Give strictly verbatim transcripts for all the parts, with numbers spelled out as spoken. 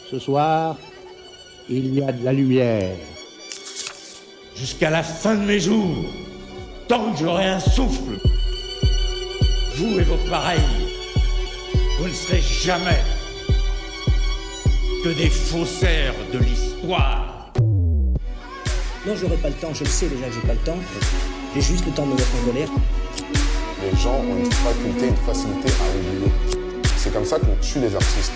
Ce soir, il y a de la lumière. Jusqu'à la fin de mes jours, tant que j'aurai un souffle, vous et vos pareils, vous ne serez jamais que des faussaires de l'histoire. Non, j'aurai pas le temps, je le sais déjà que j'ai pas le temps. J'ai juste le temps de me mettre en colère. Les gens ont une faculté, une facilité à oublier. C'est comme ça qu'on tue les artistes.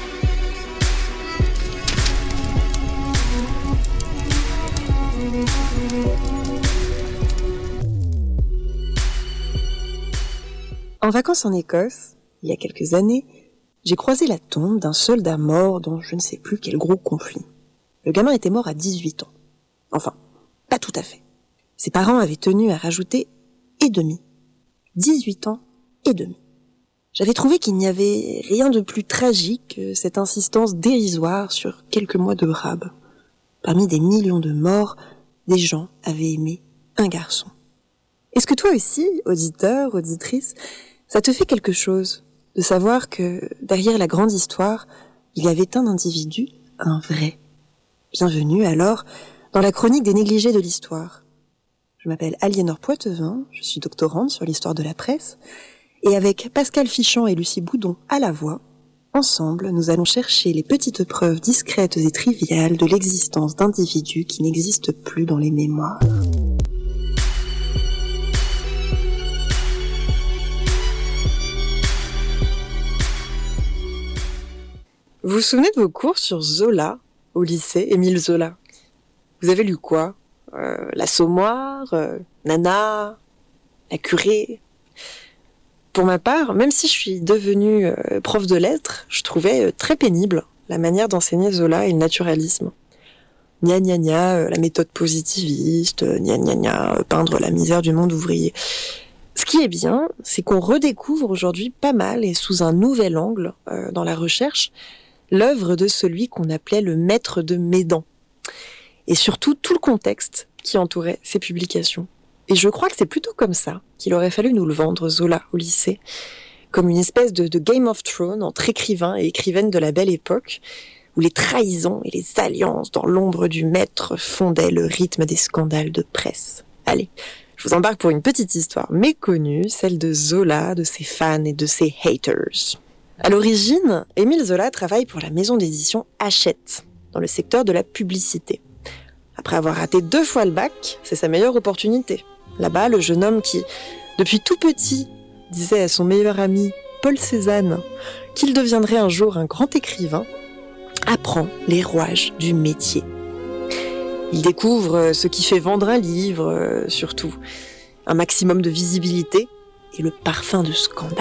En vacances en Écosse, il y a quelques années, j'ai croisé la tombe d'un soldat mort dans je ne sais plus quel gros conflit. Le gamin était mort à dix-huit ans. Enfin, pas tout à fait. Ses parents avaient tenu à rajouter « et demi ». dix-huit ans et demi. J'avais trouvé qu'il n'y avait rien de plus tragique que cette insistance dérisoire sur quelques mois de rab. Parmi des millions de morts, des gens avaient aimé un garçon. Est-ce que toi aussi, auditeur, auditrice, ça te fait quelque chose de savoir que derrière la grande histoire, il y avait un individu, un vrai. Bienvenue alors dans la chronique des négligés de l'histoire. Je m'appelle Aliénor Poitevin, je suis doctorante sur l'histoire de la presse, et avec Pascal Fichant et Lucie Boudon à la voix, ensemble, nous allons chercher les petites preuves discrètes et triviales de l'existence d'individus qui n'existent plus dans les mémoires. Vous vous souvenez de vos cours sur Zola au lycée, Émile Zola? Vous avez lu quoi? euh, L'Assommoir, euh, Nana, La Curée. Pour ma part, même si je suis devenue euh, prof de lettres, je trouvais euh, très pénible la manière d'enseigner Zola et le naturalisme. Gna gna gna, euh, la méthode positiviste, euh, gna gna gna, euh, peindre la misère du monde ouvrier. Ce qui est bien, c'est qu'on redécouvre aujourd'hui pas mal et sous un nouvel angle euh, dans la recherche, l'œuvre de celui qu'on appelait le maître de Médan. Et surtout tout le contexte qui entourait ces publications. Et je crois que c'est plutôt comme ça qu'il aurait fallu nous le vendre, Zola, au lycée, comme une espèce de, de Game of Thrones entre écrivains et écrivaines de la Belle Époque, où les trahisons et les alliances dans l'ombre du maître fondaient le rythme des scandales de presse. Allez, je vous embarque pour une petite histoire méconnue, celle de Zola, de ses fans et de ses haters. À l'origine, Émile Zola travaille pour la maison d'édition Hachette, dans le secteur de la publicité. Après avoir raté deux fois le bac, c'est sa meilleure opportunité. Là-bas, le jeune homme qui, depuis tout petit, disait à son meilleur ami, Paul Cézanne, qu'il deviendrait un jour un grand écrivain, apprend les rouages du métier. Il découvre ce qui fait vendre un livre, surtout, un maximum de visibilité et le parfum de scandale.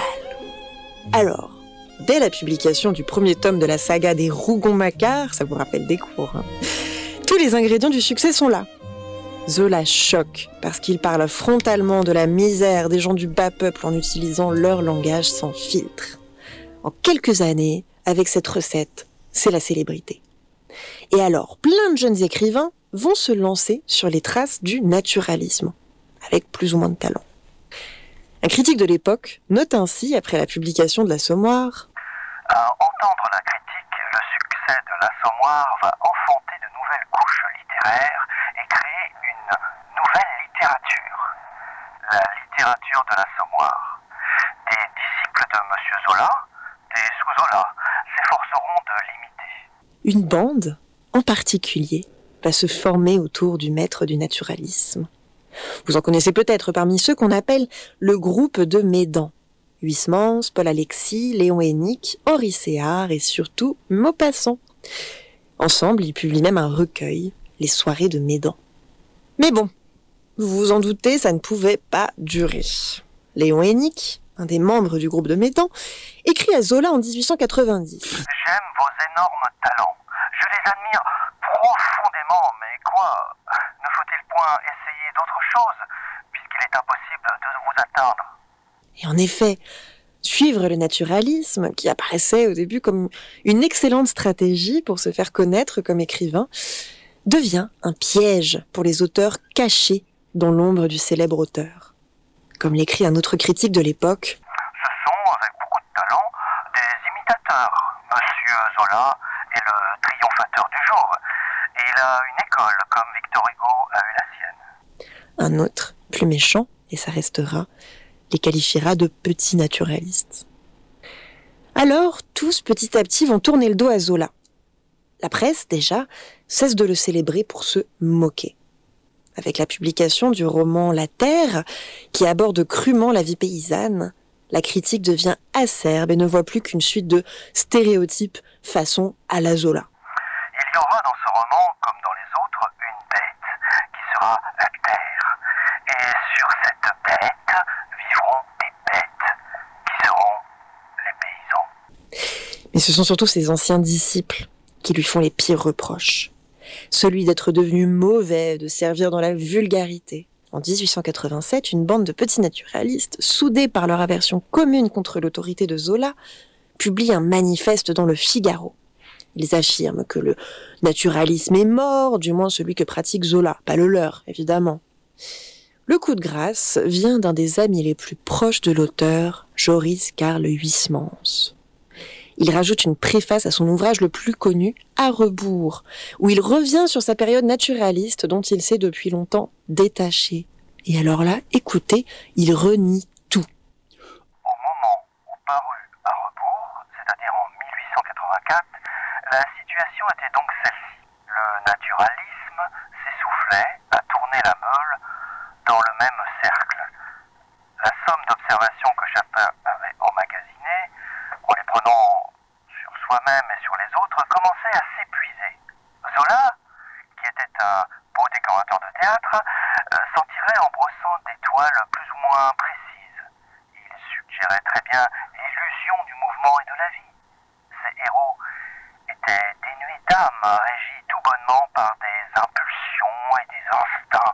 Alors, dès la publication du premier tome de la saga des Rougon-Macquart, ça vous rappelle des cours, hein, tous les ingrédients du succès sont là. Zola choque parce qu'il parle frontalement de la misère des gens du bas peuple en utilisant leur langage sans filtre. En quelques années, avec cette recette, c'est la célébrité. Et alors, plein de jeunes écrivains vont se lancer sur les traces du naturalisme, avec plus ou moins de talent. Un critique de l'époque note ainsi, après la publication de l'Assommoir, « À entendre la critique, le succès de l'Assommoir va enfanter de nouvelles couches littéraires et créer une nouvelle littérature. La littérature de l'Assommoir. Des disciples de Monsieur Zola, des sous-Zola, s'efforceront de l'imiter. » Une bande, en particulier, va se former autour du maître du naturalisme. Vous en connaissez peut-être parmi ceux qu'on appelle le groupe de Médan. Huysmans, Paul Alexis, Léon Hénique, Henri Séhart et surtout Maupassant. Ensemble, ils publient même un recueil, Les soirées de Médan. Mais bon, vous vous en doutez, ça ne pouvait pas durer. Léon Hénique, un des membres du groupe de Médan, écrit à Zola en dix-huit cent quatre-vingt-dix. « J'aime vos énormes talents. Je les admire profondément, mais quoi? Ne faut-il point essayer d'autre chose, puisqu'il est impossible de vous atteindre ?» Et en effet, suivre le naturalisme, qui apparaissait au début comme une excellente stratégie pour se faire connaître comme écrivain, devient un piège pour les auteurs cachés dans l'ombre du célèbre auteur. Comme l'écrit un autre critique de l'époque, « Ce sont, avec beaucoup de talent, des imitateurs. Monsieur Zola est le motivateur du jour. Et il a une école comme Victor Hugo a eu la sienne. Un autre, plus méchant, et ça restera, les qualifiera de petits naturalistes. Alors, tous, petit à petit, vont tourner le dos à Zola. La presse, déjà, cesse de le célébrer pour se moquer. Avec la publication du roman La Terre, qui aborde crûment la vie paysanne, la critique devient acerbe et ne voit plus qu'une suite de stéréotypes façon à la Zola. Il y aura dans ce roman, comme dans les autres, une bête qui sera la terre. Et sur cette bête vivront des bêtes qui seront les paysans. Mais ce sont surtout ses anciens disciples qui lui font les pires reproches. Celui d'être devenu mauvais, de servir dans la vulgarité. En dix-huit cent quatre-vingt-sept, une bande de petits naturalistes, soudés par leur aversion commune contre l'autorité de Zola, publie un manifeste dans le Figaro. Ils affirment que le naturalisme est mort, du moins celui que pratique Zola, pas le leur, évidemment. Le coup de grâce vient d'un des amis les plus proches de l'auteur, Joris Karl Huysmans. Il rajoute une préface à son ouvrage le plus connu, À rebours, où il revient sur sa période naturaliste dont il s'est depuis longtemps détaché. Et alors là, écoutez, il renie tout. Au moment où parut À rebours, c'est-à-dire en mille huit cent quatre-vingt-quatre, la situation était donc celle-ci. Le naturalisme s'essoufflait à tourner la meule dans le même cercle. La somme d'observations que chacun avait emmagasinées, en les prenant sur soi-même et sur les autres, commençait à s'épuiser. Zola, qui était un beau décorateur de théâtre, euh, s'en tirait en brossant des toiles plus ou moins précises. Il suggérait très bien l'illusion du mouvement et de la vie. Ses héros étaient dénués d'âme, régis tout bonnement par des impulsions et des instincts,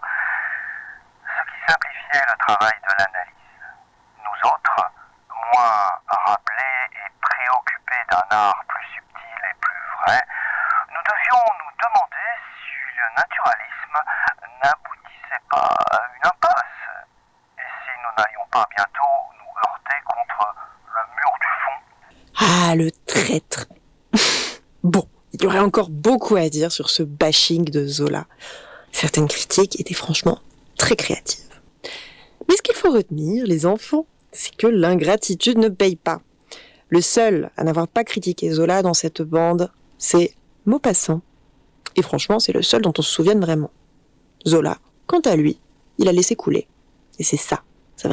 ce qui simplifiait le travail de l'analyse. Nous autres, moins rappelés et préoccupés d'un art plus subtil et plus vrai, nous devions nous demander si le naturalisme n'aboutissait pas à une impasse, et si nous n'allions pas bientôt nous heurter contre le mur du fond. Ah, le traître. Bon, il y aurait encore beaucoup à dire sur ce bashing de Zola. Certaines critiques étaient franchement très créatives. Mais ce qu'il faut retenir, les enfants, c'est que l'ingratitude ne paye pas. Le seul à n'avoir pas critiqué Zola dans cette bande, c'est Maupassant. Et franchement, c'est le seul dont on se souvienne vraiment. Zola, quant à lui, il a laissé couler. Et c'est ça